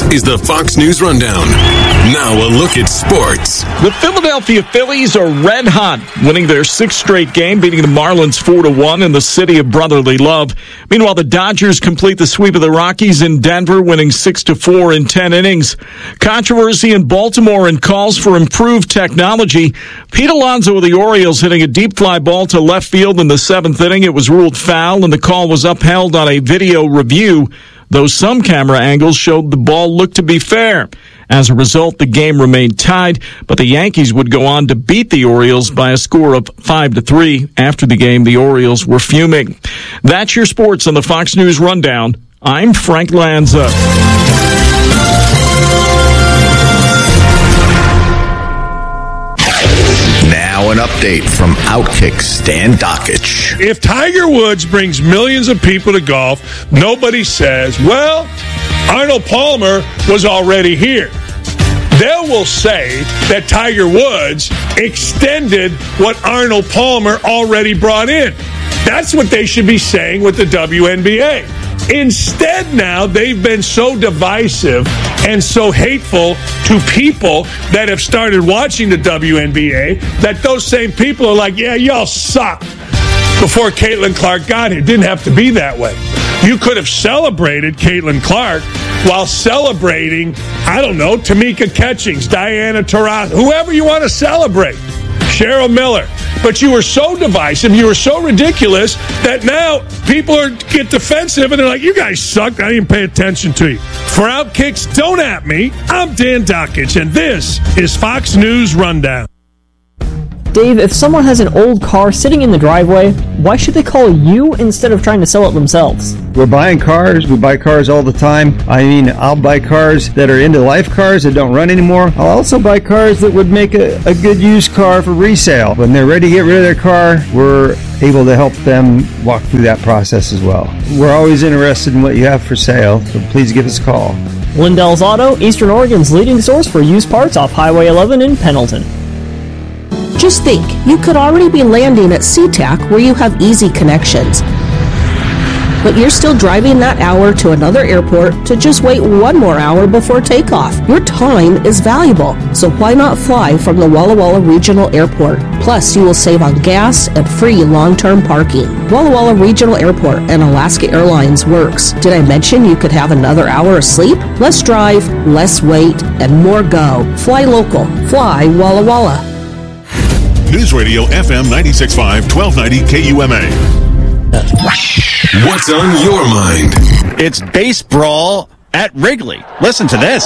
is the Fox News Rundown. Now a look at sports. The Philadelphia Phillies are red hot, winning their sixth straight game, beating the Marlins 4-1 in the city of brotherly love. Meanwhile, the Dodgers complete the sweep of the Rockies in Denver, winning 6-4 in 10 innings. Controversy in Baltimore and calls for improved technology. Pete Alonso of the Orioles hitting a deep fly ball to left field in the seventh inning. It was ruled foul, and the call was upheld on a video review, though some camera angles showed the ball looked to be fair. As a result, the game remained tied, but the Yankees would go on to beat the Orioles by a score of 5-3. After the game, the Orioles were fuming. That's your sports on the Fox News Rundown. I'm Frank Lanza. Now an update from Outkick Stan Dockich. If Tiger Woods brings millions of people to golf, nobody says, well, Arnold Palmer was already here. They will say that Tiger Woods extended what Arnold Palmer already brought in. That's what they should be saying with the WNBA. Instead, now they've been so divisive and so hateful to people that have started watching the WNBA that those same people are like, yeah, y'all suck. Before Caitlin Clark got here, it didn't have to be that way. You could have celebrated Caitlin Clark while celebrating, I don't know, Tamika Catchings, Diana Taurasi, whoever you want to celebrate, Cheryl Miller. But you were so divisive, you were so ridiculous that now people get defensive and they're like, you guys suck, I didn't pay attention to you. For Outkicks, don't at me. I'm Dan Dockich, and this is Fox News Rundown. Dave, if someone has an old car sitting in the driveway, why should they call you instead of trying to sell it themselves? We're buying cars. We buy cars all the time. I mean, I'll buy cars that are end-of-life cars that don't run anymore. I'll also buy cars that would make a good used car for resale. When they're ready to get rid of their car, we're able to help them walk through that process as well. We're always interested in what you have for sale, so please give us a call. Lindell's Auto, Eastern Oregon's leading source for used parts off Highway 11 in Pendleton. Just think, you could already be landing at SeaTac where you have easy connections. But you're still driving that hour to another airport to just wait one more hour before takeoff. Your time is valuable, so why not fly from the Walla Walla Regional Airport? Plus, you will save on gas and free long-term parking. Walla Walla Regional Airport and Alaska Airlines works. Did I mention you could have another hour of sleep? Less drive, less wait, and more go. Fly local. Fly Walla Walla. News Radio FM 96.5, 1290 KUMA. What's on your mind? It's base brawl at Wrigley. Listen to this.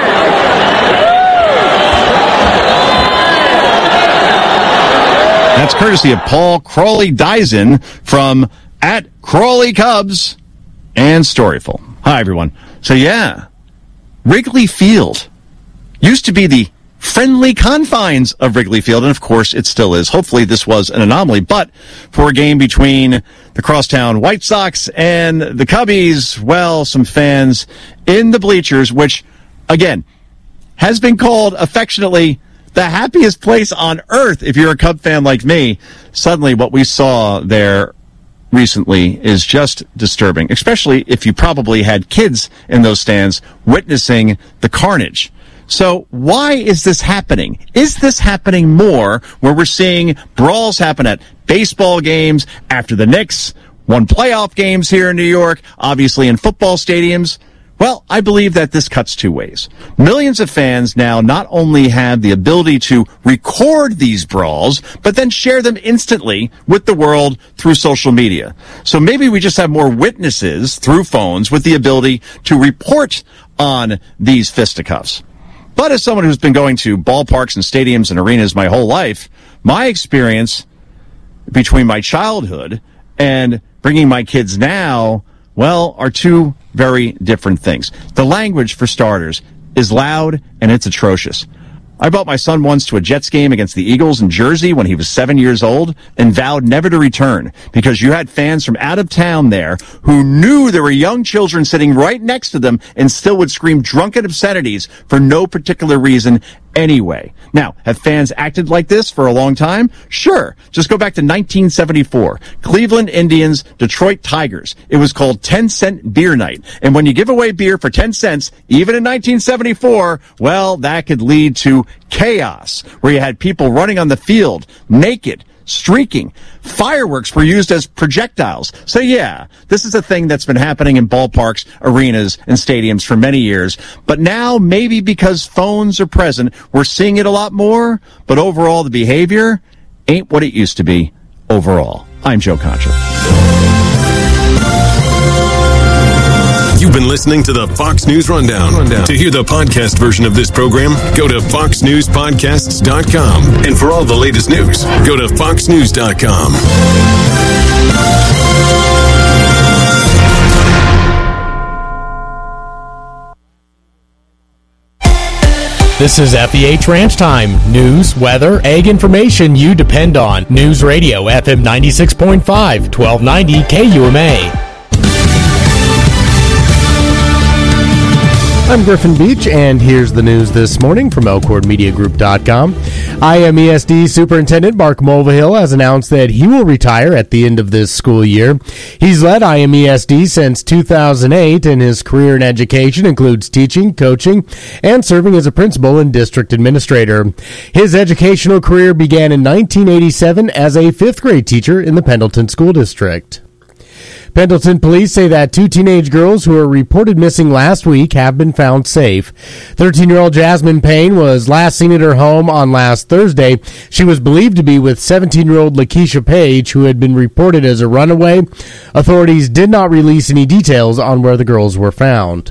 That's courtesy of Paul Crawley-Dyson from at Crawley Cubs and Storyful. Hi, everyone. So, yeah, Wrigley Field used to be the friendly confines of Wrigley Field, and of course it still is. Hopefully this was an anomaly, but for a game between the Crosstown White Sox and the Cubbies, well, some fans in the bleachers, which, again, has been called affectionately the happiest place on earth if you're a Cub fan like me. Suddenly what we saw there recently is just disturbing, especially if you probably had kids in those stands witnessing the carnage. So why is this happening? Is this happening more where we're seeing brawls happen at baseball games, after the Knicks won playoff games here in New York, obviously in football stadiums? Well, I believe that this cuts two ways. Millions of fans now not only have the ability to record these brawls, but then share them instantly with the world through social media. So maybe we just have more witnesses through phones with the ability to report on these fisticuffs. But as someone who's been going to ballparks and stadiums and arenas my whole life, my experience between my childhood and bringing my kids now, well, are two very different things. The language, for starters, is loud and it's atrocious. I brought my son once to a Jets game against the Eagles in Jersey when he was 7 years old and vowed never to return because you had fans from out of town there who knew there were young children sitting right next to them and still would scream drunken obscenities for no particular reason anyway. Now, have fans acted like this for a long time? Sure. Just go back to 1974. Cleveland Indians, Detroit Tigers. It was called 10-cent beer night. And when you give away beer for 10 cents, even in 1974, well, that could lead to chaos, where you had people running on the field naked, streaking. Fireworks were used as projectiles. So yeah, this is a thing that's been happening in ballparks, arenas, and stadiums for many years. But now, maybe because phones are present, we're seeing it a lot more. But overall, the behavior ain't what it used to be overall. I'm Joe Concha. You've been listening to the Fox News Rundown. To hear the podcast version of this program, go to foxnewspodcasts.com. And for all the latest news, go to foxnews.com. This is FEH Ranch Time. News, weather, ag information you depend on. News Radio, FM 96.5, 1290 KUMA. I'm Griffin Beach, and here's the news this morning from ElkhornMediaGroup.com. IMESD Superintendent Mark Mulvihill has announced that he will retire at the end of this school year. He's led IMESD since 2008, and his career in education includes teaching, coaching, and serving as a principal and district administrator. His educational career began in 1987 as a fifth-grade teacher in the Pendleton School District. Pendleton police say that two teenage girls who were reported missing last week have been found safe. 13-year-old Jasmine Payne was last seen at her home on last Thursday. She was believed to be with 17-year-old Lakeisha Page, who had been reported as a runaway. Authorities did not release any details on where the girls were found.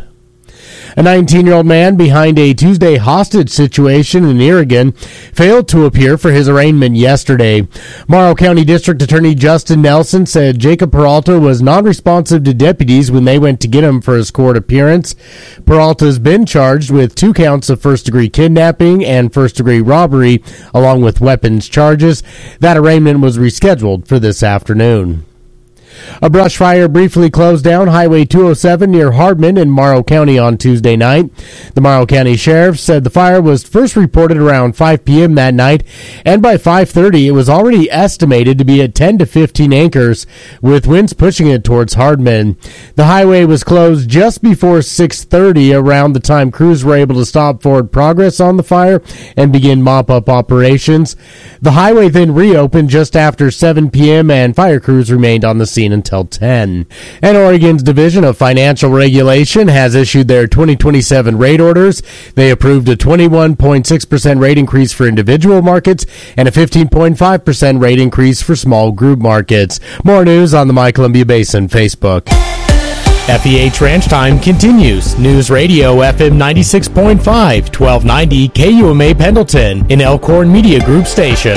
A 19-year-old man behind a Tuesday hostage situation in Oregon failed to appear for his arraignment yesterday. Morrow County District Attorney Justin Nelson said Jacob Peralta was non-responsive to deputies when they went to get him for his court appearance. Peralta has been charged with 2 counts of first-degree kidnapping and first-degree robbery, along with weapons charges. That arraignment was rescheduled for this afternoon. A brush fire briefly closed down Highway 207 near Hardman in Morrow County on Tuesday night. The Morrow County Sheriff said the fire was first reported around 5 p.m. that night, and by 5:30 it was already estimated to be at 10 to 15 acres, with winds pushing it towards Hardman. The highway was closed just before 6:30, around the time crews were able to stop forward progress on the fire and begin mop-up operations. The highway then reopened just after 7 p.m., and fire crews remained on the scene until 10. And Oregon's Division of Financial Regulation has issued their 2027 rate orders. They approved a 21.6% rate increase for individual markets and a 15.5% rate increase for small group markets. More news on the My Columbia Basin Facebook. FEH Ranch Time continues. News Radio FM 96.5, 1290 KUMA Pendleton, an Elkhorn Media Group station.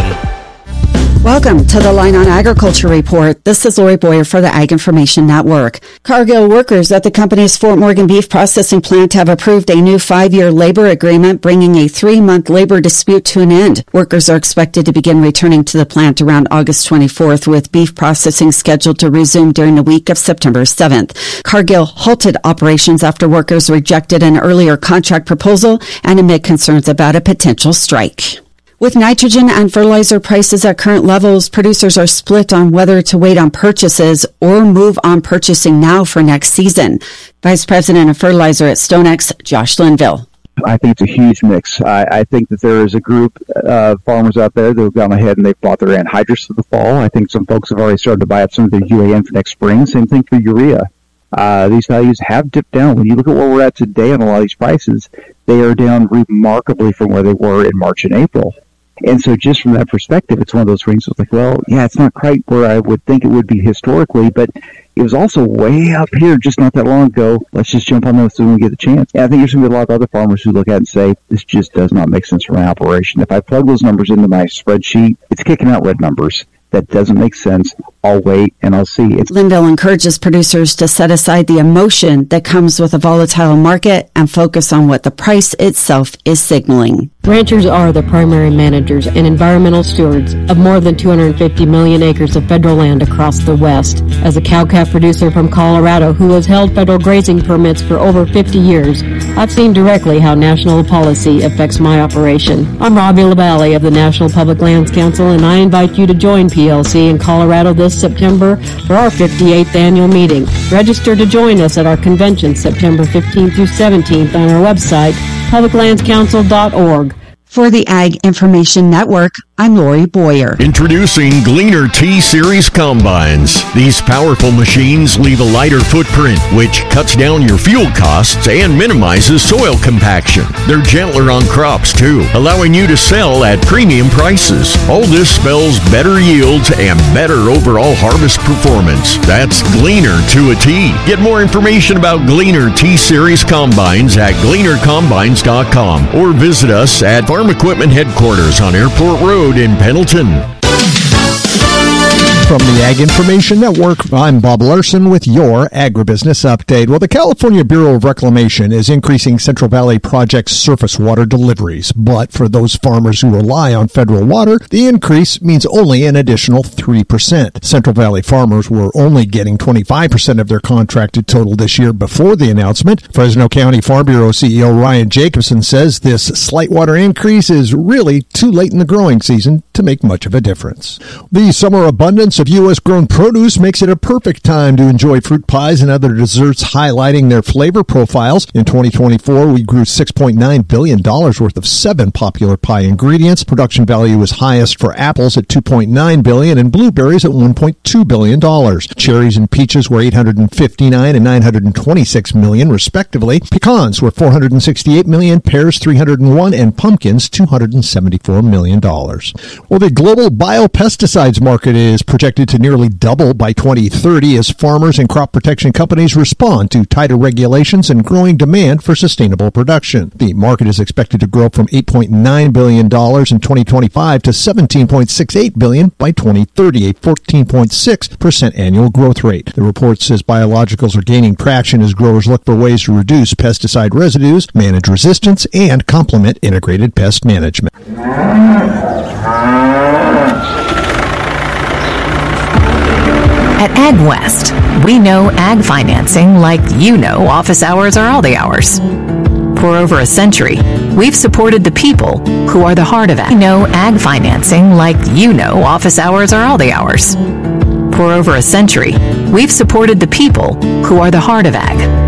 Welcome to the Line on Agriculture Report. This is Lori Boyer for the Ag Information Network. Cargill workers at the company's Fort Morgan beef processing plant have approved a new 5-year labor agreement, bringing a 3-month labor dispute to an end. Workers are expected to begin returning to the plant around August 24th, with beef processing scheduled to resume during the week of September 7th. Cargill halted operations after workers rejected an earlier contract proposal and amid concerns about a potential strike. With nitrogen and fertilizer prices at current levels, producers are split on whether to wait on purchases or move on purchasing now for next season. Vice President of Fertilizer at StoneX, Josh Linville. I think it's a huge mix. I think that there is a group of farmers out there that have gone ahead and they've bought their anhydrous for the fall. I think some folks have already started to buy up some of their UAN for next spring. Same thing for urea. These values have dipped down. When you look at where we're at today on a lot of these prices, they are down remarkably from where they were in March and April. And so just from that perspective, it's one of those things that's like, well, yeah, it's not quite where I would think it would be historically, but it was also way up here just not that long ago. Let's just jump on those when we get the chance. And I think there's going to be a lot of other farmers who look at it and say, this just does not make sense for my operation. If I plug those numbers into my spreadsheet, it's kicking out red numbers. That doesn't make sense. I'll wait and I'll see. Linville encourages producers to set aside the emotion that comes with a volatile market and focus on what the price itself is signaling. Ranchers are the primary managers and environmental stewards of more than 250 million acres of federal land across the West. As a cow-calf producer from Colorado who has held federal grazing permits for over 50 years, I've seen directly how national policy affects my operation. I'm Robbie LaValle of the National Public Lands Council, and I invite you to join PLC in Colorado this September for our 58th annual meeting. Register to join us at our convention September 15th through 17th on our website, publiclandscouncil.org. For the Ag Information Network, I'm Lori Boyer. Introducing Gleaner T-Series Combines. These powerful machines leave a lighter footprint, which cuts down your fuel costs and minimizes soil compaction. They're gentler on crops, too, allowing you to sell at premium prices. All this spells better yields and better overall harvest performance. That's Gleaner to a T. Get more information about Gleaner T-Series Combines at gleanercombines.com or visit us at Farm Equipment Headquarters on Airport Road in Pendleton. From the Ag Information Network, I'm Bob Larson with your Agribusiness Update. Well, the California Bureau of Reclamation is increasing Central Valley Project's surface water deliveries. But for those farmers who rely on federal water, the increase means only an additional 3%. Central Valley farmers were only getting 25% of their contracted total this year before the announcement. Fresno County Farm Bureau CEO Ryan Jacobson says this slight water increase is really too late in the growing season to make much of a difference. The summer abundance of U.S.-grown produce makes it a perfect time to enjoy fruit pies and other desserts highlighting their flavor profiles. In 2024, we grew $6.9 billion worth of 7 popular pie ingredients. Production value was highest for apples at $2.9 billion and blueberries at $1.2 billion. Cherries and peaches were $859 and $926 million, respectively. Pecans were $468 million, pears $301, and pumpkins $274 million. Well, the global biopesticides market is projected to nearly double by 2030 as farmers and crop protection companies respond to tighter regulations and growing demand for sustainable production. The market is expected to grow from $8.9 billion in 2025 to $17.68 billion by 2030, a 14.6% annual growth rate. The report says biologicals are gaining traction as growers look for ways to reduce pesticide residues, manage resistance, and complement integrated pest management. At AgWest, we know ag financing like you know office hours are all the hours. For over a century, we've supported the people who are the heart of ag. We know ag financing like you know office hours are all the hours. For over a century, we've supported the people who are the heart of ag.